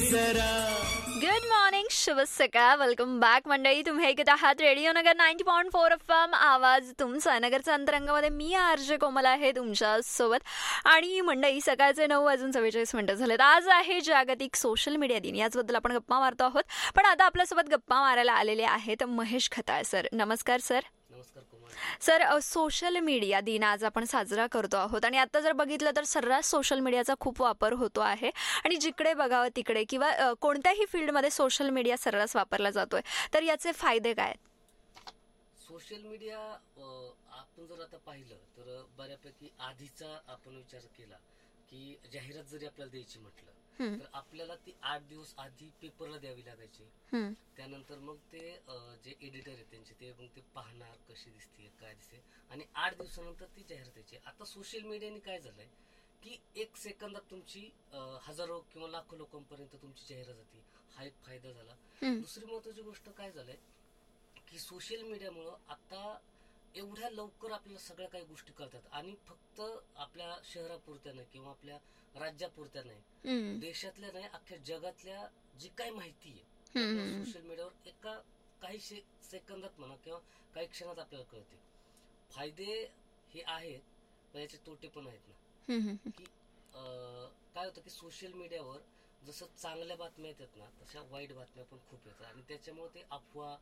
जरा. Good morning, शुभ सकाळ. वेलकम बॅक मंडळी. तुम्ही ऐकत आहात रेडिओ नगर 90.4 FM. आवाज तुमचा नगरच्या अंतरंगामध्ये. मी आरजे कोमल आहे तुमच्या सोबत. आणि मंडळी, सकाळचे 9:44 झालेत. आज आहे जागतिक सोशल मीडिया दिन. याचबद्दल आपण गप्पा मारतो आहोत. पण आता आपल्यासोबत गप्पा मारायला आलेले आहेत महेश खताळ सर. नमस्कार सर. सर, सोशल मीडिया दिन आज आपण साजरा करतो आहोत आणि आता जर बघितलं तर सर्रास सोशल मीडियाचा खूप वापर होतो आहे आणि जिकडे बघावं तिकडे किंवा कोणत्याही फील्डमध्ये सोशल मीडिया सर्रास वापरला जातोय. तर याचे फायदे काय आहेत? सोशल मीडिया आपण जर आता पाहिलं तर बऱ्यापैकी आधीचा आपण विचार केला की जाहिरात जरी आपल्याला द्यायची म्हटलं तर आपल्याला ती 8 दिवस आधी पेपरला द्यावी लागायची. त्यानंतर मग ते जे एडिटर आहेत त्यांचे ते मग ते पाहणार कशी दिसते काय दिसते आणि 8 दिवसानंतर ती जाहिरात द्यायची. आता सोशल मीडियाने काय झालंय की 1 सेकंदात तुमची हजारो किंवा लाखो लोकांपर्यंत तुमची जाहिरात जाते. हा एक फायदा झाला. दुसरी महत्वाची गोष्ट काय झालंय की सोशल मीडियामुळं आता एवढ्या लवकर आपल्याला सगळ्या काही गोष्टी कळतात आणि फक्त आपल्या शहरापुरत्या नाही किंवा आपल्या राज्यापुरत्या नाही, देशातल्या नाही, अख्ख्या जगातल्या जी काही माहिती आहे सोशल मीडियावर एका काही सेकंदात म्हणा किंवा काही क्षणात आपल्याला कळते. फायदे हे आहेत पण याचे तोटे पण आहेत ना. की काय होतं की सोशल मीडियावर जसं चांगल्या बातम्या येतात ना तशा वाईट बातम्या पण खूप येतात आणि त्याच्यामुळे ते अफवा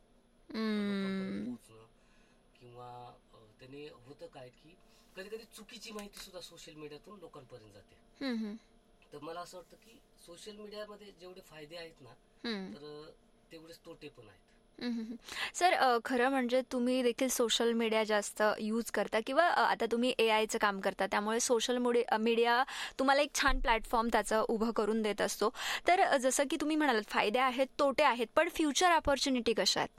पोहोचणं किंवा त्याने होतं काय की कधी कधी चुकीची माहिती सुद्धा सोशल मीडियातून लोकांपर्यंत जाते. तर मला असं वाटतं की सोशल मीडियामध्ये जेवढे फायदे आहेत ना तर तेवढेच तोटे पण आहेत. सर, खरं म्हणजे तुम्ही देखील सोशल मीडिया जास्त यूज करता किंवा आता तुम्ही AIचं काम करता त्यामुळे सोशल मीडिया तुम्हाला एक छान प्लॅटफॉर्म त्याचं उभं करून देत असतो. तर जसं की तुम्ही म्हणालात फायदे आहेत तोटे आहेत, पण फ्युचर ऑपॉर्च्युनिटी कशा आहेत?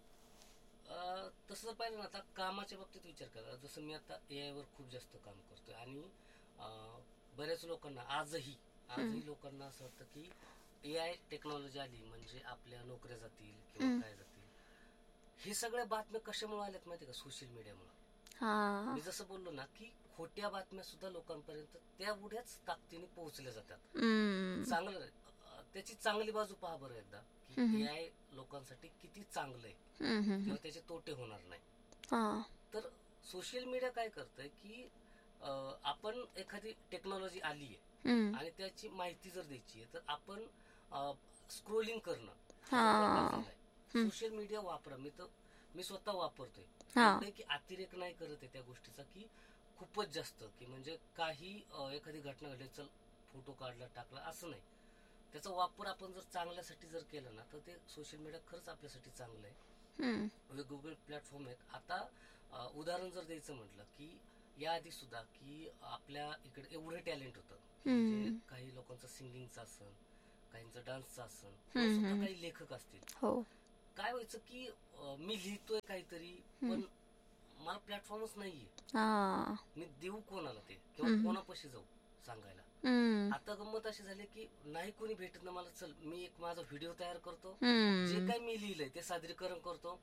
तसं पाहिलं ना आता कामाच्या बाबतीत विचार करा. जसं मी आता AI वर खूप जास्त काम करतोय आणि बऱ्याच लोकांना आजही लोकांना असं वाटतं की AI टेक्नॉलॉजी आली म्हणजे आपल्या नोकऱ्या जातील किंवा काय जातील. हे सगळ्या बातम्या कशामुळे आल्यात माहिती का? सोशल मीडियामुळे. मी जसं बोललो ना की खोट्या बातम्या सुद्धा लोकांपर्यंत तेवढ्याच ताकदीने पोहोचल्या जातात. चांगलं त्याची चांगली बाजू पहा बरं एकदा की AI लोकांसाठी किती चांगलं आहे किंवा त्याचे तोटे होणार नाही. तर सोशल मीडिया काय करतंय की आपण एखादी टेक्नॉलॉजी आली आहे आणि त्याची माहिती जर द्यायची आहे तर आपण स्क्रोलिंग करणं सोशल मीडिया वापरा. मी स्वतः वापरतोय की अतिरेक नाही करत आहे त्या गोष्टीचा की खूपच जास्त की म्हणजे काही एखादी घटना घडली चल फोटो काढला टाकला असं नाही. त्याचा वापर आपण जर चांगल्यासाठी जर केला ना तर ते सोशल मीडिया खरंच आपल्यासाठी चांगलं आहे. वेगवेगळे प्लॅटफॉर्म आहेत. आता उदाहरण जर द्यायचं म्हटलं की याआधी सुद्धा की आपल्या इकडे एवढं टॅलेंट होतं म्हणजे काही लोकांचं सिंगिंगचं असन, काहींचं डान्सचं असन, सुद्धा काही लेखक असतील. काय व्हायचं की मी लिहितोय काहीतरी पण मला प्लॅटफॉर्मच नाहीये. मी देऊ कोणाला ते किंवा कोणापाशी जाऊ सांगायला. आता गंमत अशी झाली की नाही कोणी भेटत ना मला, चल मी एक माझा व्हिडिओ तयार करतो, जे काही मी लिहिलंय ते सादरीकरण करतो.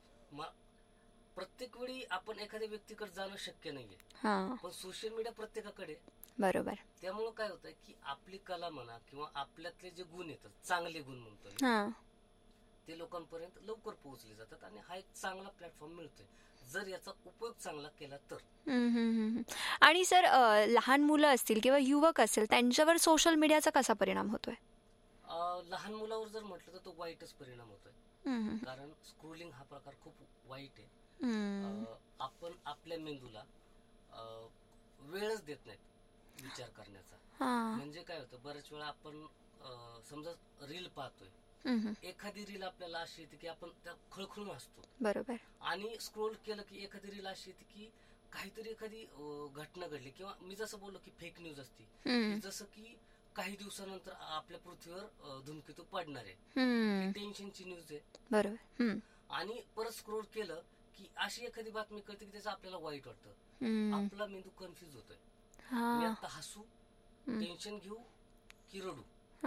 प्रत्येक वेळी आपण एखाद्या व्यक्तीकडे जाणं शक्य नाहीये पण सोशल मीडिया प्रत्येकाकडे. बरोबर. त्यामुळे काय होतंय की आपली कला म्हणा किंवा आपल्यातले जे गुण येतात चांगले गुण म्हणतो ते लोकांपर्यंत लवकर पोहोचले जातात आणि हा एक चांगला प्लॅटफॉर्म मिळतोय जर याचा उपयोग चांगला केला तर. आणि सर, लहान मुलं असतील किंवा युवक असेल त्यांच्यावर सोशल मीडियाचा कसा परिणाम होतोय? लहान मुलावर जर म्हटलं तर तो वाईटच परिणाम होतोय. कारण स्क्रोलिंग हा प्रकार खूप वाईट आहे. आपण आपल्या मेंदूला वेळच देत नाहीत विचार करण्याचा. म्हणजे काय होतं बऱ्याच वेळा आपण समजा रील पाहतोय, एखादी रील आपल्याला अशी येते की आपण त्या खळखळून हसतो. बरोबर. आणि स्क्रोल केलं की एखादी रील अशी येते की काहीतरी एखादी घटना घडली किंवा मी जसं बोललो की फेक न्यूज असते, जसं की काही दिवसानंतर आपल्या पृथ्वीवर धूमकेतू पडणार आहे, टेन्शनची न्यूज आहे. बरोबर. आणि परत स्क्रोल केलं की अशी एखादी बातमी कळते की त्याचं आपल्याला वाईट वाटतं. आपला मेंदू कन्फ्युज होतोय, मी आता हसू, टेन्शन घेऊ की रडू.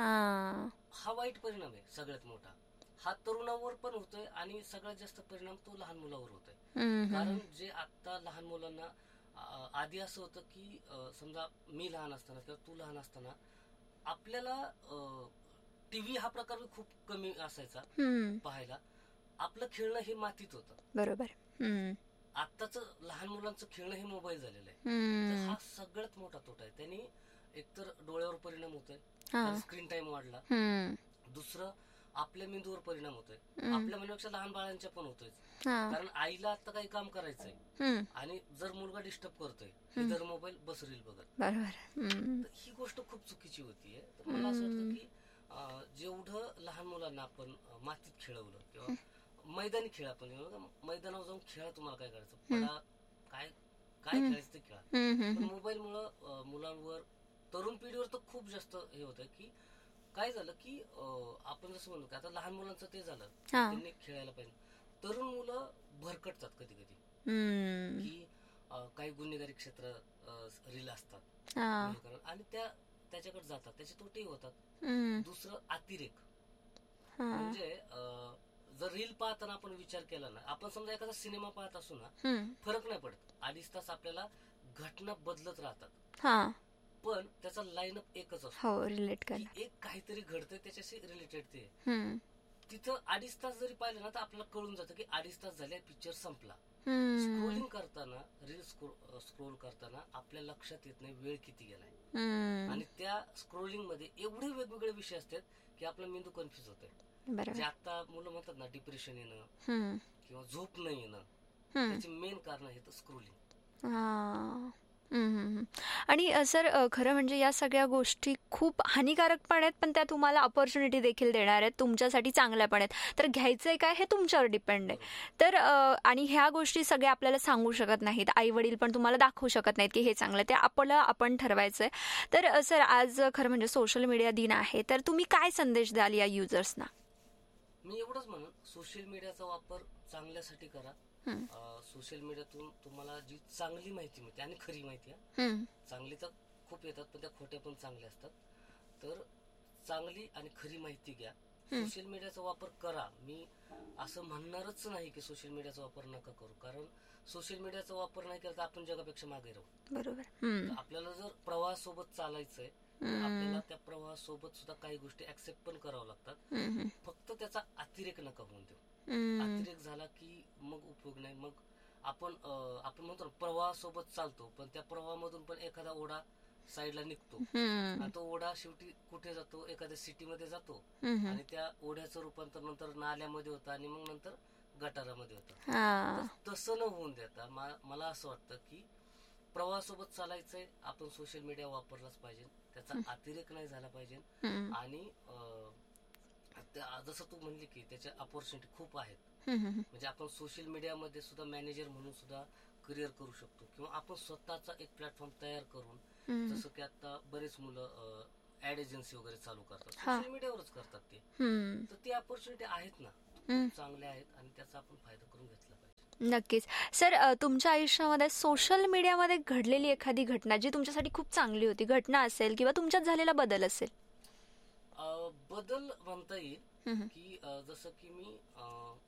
हा वाईट परिणाम आहे सगळ्यात मोठा. हा तरुणावर पण होतोय आणि सगळ्यात जास्त परिणाम तो लहान मुलावर होतोय. कारण जे आता लहान मुलांना आधी असं होतं की समजा मी लहान असताना किंवा तू लहान असताना आपल्याला टीव्ही हा प्रकार खूप कमी असायचा पाहायला. आपलं खेळणं हे मातीत होतं. बरोबर. आत्ताच लहान मुलांचं खेळणं हे मोबाईल झालेलं आहे. तर हा सगळ्यात मोठा तोटा आहे. त्यांनी एकतर डोळ्यावर परिणाम होतोय, स्क्रीन टाइम वाढला. दुसरं आपल्या मेंदूवर परिणाम होतोय, आपल्या मेंदूपेक्षा लहान बाळांच्या पण होतोय. कारण आईला आता काही काम करायचंय आणि जर मुलगा डिस्टर्ब करतोय जर मोबाईल बस रील बघत, तर ही गोष्ट खूप चुकीची होतीये. तर मला असं वाटतं की जेवढं लहान मुलांना आपण मातीत खेळवलं किंवा मैदानी खेळ, आपण मैदानावर जाऊन खेळा, तुम्हाला काय करायचं, पडा, काय काय खेळायचं ते खेळा. पण मोबाईलमुळं मुलांवर, तरुण पिढीवर तर खूप जास्त हे होतं की काय झालं की आपण जसं म्हणतो आता लहान मुलांचं ते झालं, त्यांनी खेळायला पाहिजे. तरुण मुलं भरकटतात कधी कधी की काही गुन्हेगारी क्षेत्र रील असतात आणि त्याच्याकडे जातात, त्याचे तोटेही होतात. दुसरं अतिरेक, म्हणजे जर रील पाहताना आपण विचार केला ना, आपण समजा एखादा सिनेमा पाहत असू ना, फरक नाही पडत, 2.5 तास आपल्याला घटना बदलत राहतात, पण त्याचा लाईनअप एकच असतो, रिलेट एक काहीतरी घडतंय त्याच्याशी रिलेटेड ते. तिथं 2.5 तास जरी पाहिलं ना तर आपल्याला कळून जातं की 2.5 तास झाले, पिक्चर संपला. स्क्रोलिंग करताना, रील स्क्रोल करताना आपल्या लक्षात येत नाही वेळ किती गेलाय, आणि त्या स्क्रोलिंग मध्ये एवढे वेगवेगळे विषय असतात की आपला मेंदू कन्फ्युज होतोय. जे आता मुलं म्हणतात ना, डिप्रेशन येणं किंवा झोप न येणं, त्याचे मेन कारण आहे तर स्क्रोलिंग. आणि सर खरं म्हणजे या सगळ्या गोष्टी खूप हानिकारक पण आहेत, पण त्या तुम्हाला अपॉर्च्युनिटी देखील देणार आहेत, तुमच्यासाठी चांगल्या पण आहेत. तर घ्यायचंय काय हे तुमच्यावर डिपेंड आहे. तर आणि ह्या गोष्टी सगळ्या आपल्याला सांगू शकत नाहीत, आई वडील पण तुम्हाला दाखवू शकत नाहीत की हे चांगलं, ते आपण ठरवायचंय. तर सर आज खरं म्हणजे सोशल मीडिया दिन आहे, तर तुम्ही काय संदेश द्याल या युजर्सना? मी एवढंच म्हणून, सोशल मीडियाचा वापर चांगल्यासाठी करा. सोशल मीडियातून तुम्हाला जी चांगली माहिती मिळते, आणि खरी माहिती आहे, चांगली तर खूप येतात पण त्या खोट्या पण चांगल्या असतात, तर चांगली आणि खरी माहिती घ्या. सोशल मीडियाचा वापर करा. मी असं म्हणणारच नाही की सोशल मीडियाचा वापर नका करू, कारण सोशल मीडियाचा वापर नाही केला तर आपण जगापेक्षा मागे राहू. बरोबर. आपल्याला जर प्रवाहासोबत चालायचंय, आपल्याला त्या प्रवाहासोबत सुद्धा काही गोष्टी ऍक्सेप्ट पण कराव्या लागतात. फक्त त्याचा अतिरेक नका होऊन देऊ. अतिरेक झाला की मग उपयोग नाही. मग आपण म्हणतो प्रवाहासोबत चालतो, पण त्या प्रवाहामधून पण एखादा ओढा साईडला निघतो, आणि तो ओढा शेवटी कुठे जातो, एखाद्या सिटीमध्ये जातो, आणि त्या ओढ्याचं रूपांतर नंतर नाल्यामध्ये होतं आणि मग नंतर गटारामध्ये होतं. तसं न होऊन देता मला असं वाटतं की प्रवाहासोबत चालायचंय, आपण सोशल मीडिया वापरलाच पाहिजे, त्याचा अतिरेक नाही झाला पाहिजे. आणि जसं तू म्हणली की त्याच्या अपॉर्च्युनिटी खूप आहेत, म्हणजे आपण सोशल मीडियामध्ये सुद्धा मॅनेजर म्हणून सुद्धा करिअर करू शकतो, किंवा आपण स्वतःचा एक प्लॅटफॉर्म तयार करून, जसं की आता बरेच मुलं ऍड एजन्सी वगैरे चालू करतात, सोशल मीडियावरच करतात ते, तर ती अपॉर्च्युनिटी आहेत ना, चांगल्या आहेत, आणि त्याचा आपण फायदा करून घेतला पाहिजे. नक्कीच. सर तुमच्या आयुष्यामध्ये सोशल मीडियामध्ये घडलेली एखादी घटना जी तुमच्यासाठी खूप चांगली होती, घटना असेल किंवा तुमच्यात झालेला बदल असेल? बदल म्हणता येईल की जसं की मी